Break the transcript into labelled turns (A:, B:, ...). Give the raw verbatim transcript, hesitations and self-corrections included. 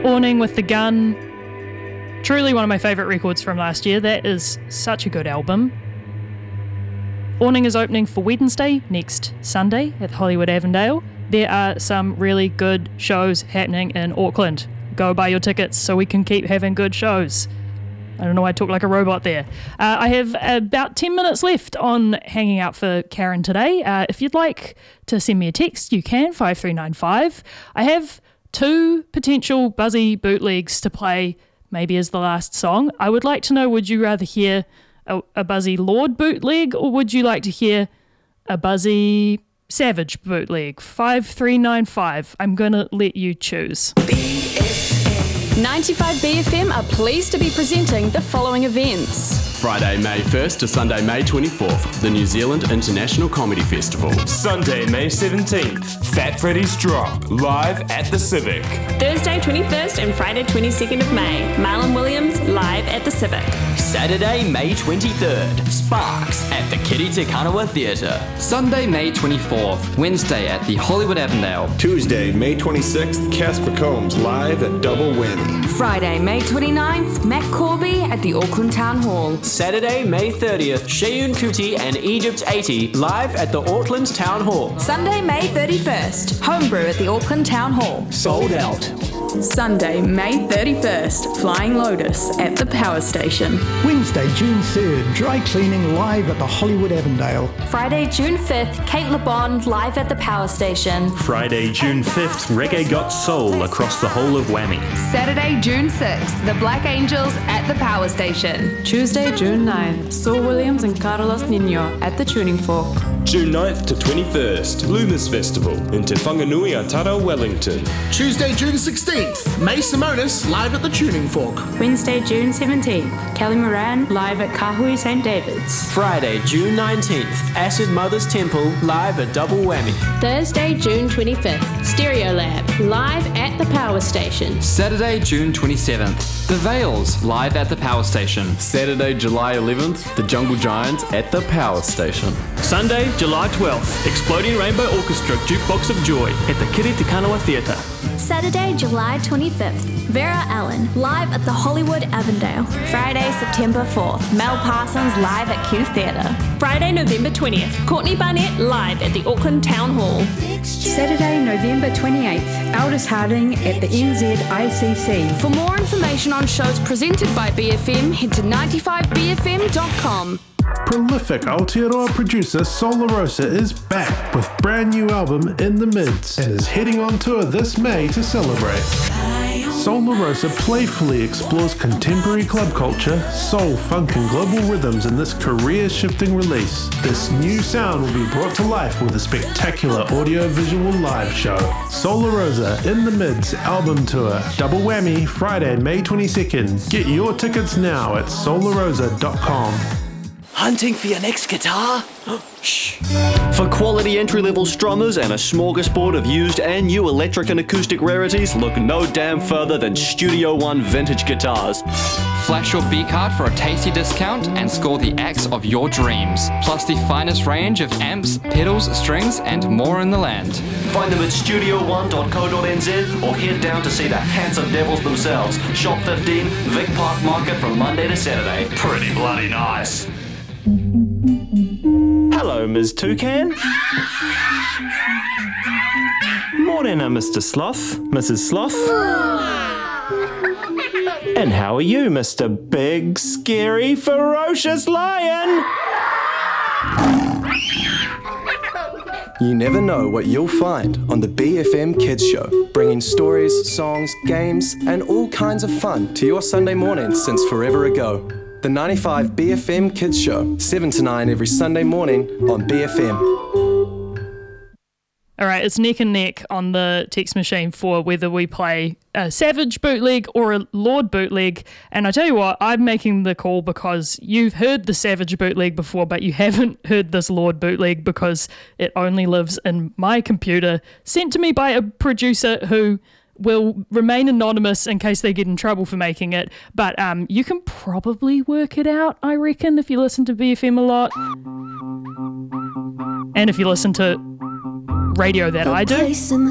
A: Awning with the Gun. Truly one of my favourite records from last year. That is such a good album. Awning is opening for Wednesday, next Sunday at Hollywood Avondale. There are some really good shows happening in Auckland. Go buy your tickets so we can keep having good shows. I don't know why I talk like a robot there. Uh, I have about ten minutes left on hanging out for Karen today. Uh, if you'd like to send me a text, you can, five three nine five. I have two potential Buzzy bootlegs to play maybe as the last song. I would like to know, would you rather hear a, a Buzzy Lord bootleg, or would you like to hear a Buzzy Savage bootleg? five three nine five. I'm going to let you choose.
B: ninety-five B F M are pleased to be presenting the following events.
C: Friday, May first to Sunday, May twenty-fourth, the New Zealand International Comedy Festival.
D: Sunday, May seventeenth, Fat Freddy's Drop, live at the Civic.
E: Thursday, twenty-first and Friday, twenty-second of May, Marlon Williams, live at the Civic.
F: Saturday, May twenty-third, Sparks at the Kitty Te Kanawa Theatre.
G: Sunday, May twenty-fourth, Wednesday at the Hollywood Avondale.
H: Tuesday, May twenty-sixth, Casper Combs, live at Double Whammy.
I: Friday, May twenty-ninth, Matt Corby at the Auckland Town Hall.
F: Saturday, May thirtieth, Shayun Kuti and Egypt eighty, live at the Auckland Town Hall.
I: Sunday, May thirty-first, Homebrew at the Auckland Town Hall.
F: Sold out.
B: Sunday, May thirty-first, Flying Lotus at the Power Station.
J: Wednesday, June third, Dry Cleaning live at the Hollywood Avondale.
K: Friday, June fifth, Kate LeBond live at the Power Station.
D: Friday, June fifth, Reggae Got Soul across the whole of Whammy.
I: Saturday, June sixth, the Black Angels at the Power Station.
B: Tuesday, June ninth, Saul Williams and Carlos Nino at the Tuning Fork.
D: June ninth to twenty-first, Loomis Festival in Te Whanganui Atara, Wellington.
L: Tuesday, June sixteenth, May Simonis live at the Tuning Fork.
B: Wednesday, June seventeenth, Kelly Moran live at Kahui Saint David's.
F: Friday, June nineteenth, Acid Mother's Temple live at Double Whammy.
E: Thursday, June twenty-fifth, Stereolab, live at the Power Station.
G: Saturday, June twenty-seventh, The Vales live at the Power Station.
C: Saturday, July eleventh, the Jungle Giants at the Power Station.
D: Sunday, July twelfth, Exploding Rainbow Orchestra Jukebox of Joy at the Kitty Te Kanawa Theatre.
K: Saturday, July twenty-fifth, Vera Allen live at the Hollywood Avondale.
I: Friday, September fourth, Mel Parsons live at Q Theatre.
E: Friday, November twentieth, Courtney Barnett live at the Auckland Town Hall.
B: Saturday, November twenty-eighth, Aldous Harding at the N Z I C C.
I: For more information on shows presented by B F M, head to ninety-five b f m dot com.
M: Prolific Aotearoa producer Solar Rosa is back with brand new album In the Mids and is heading on tour this May to celebrate. Solar Rosa playfully explores contemporary club culture, soul, funk and global rhythms in this career-shifting release. This new sound will be brought to life with a spectacular audio-visual live show. Solar Rosa In the Mids album tour, Double Whammy, Friday, May twenty-second. Get your tickets now at solar rosa dot com.
F: Hunting for your next guitar? Shh. For quality entry-level strummers and a smorgasbord of used and new electric and acoustic rarities, look no damn further than Studio One Vintage Guitars.
G: Flash your B-card for a tasty discount and score the axe of your dreams. Plus the finest range of amps, pedals, strings and more in the land.
F: Find them at studio one dot co dot n z or head down to see the handsome devils themselves. Shop fifteen, Vic Park Market from Monday to Saturday. Pretty bloody nice.
D: Hello, Miz Toucan. Morning, uh, Mister Sloth, Missus Sloth. And how are you, Mister Big, Scary, Ferocious Lion?
N: You never know what you'll find on the B F M Kids Show, bringing stories, songs, games, and all kinds of fun to your Sunday morning since forever ago. The ninety-five B F M Kids Show, seven to nine every Sunday morning on B F M.
A: All right, it's neck and neck on the text machine for whether we play a Savage bootleg or a Lord bootleg. And I tell you what, I'm making the call because you've heard the Savage bootleg before, but you haven't heard this Lord bootleg because it only lives in my computer, sent to me by a producer who will remain anonymous in case they get in trouble for making it. But um, you can probably work it out, I reckon, if you listen to B F M a lot. And if you listen to radio that I do.